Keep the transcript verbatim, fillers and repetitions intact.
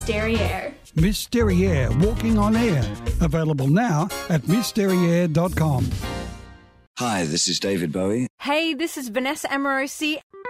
Derriere. Miss Derriere Walking on Air. Available now at miss derriere dot com. Hi, this is David Bowie. Hey, this is Vanessa Amorosi.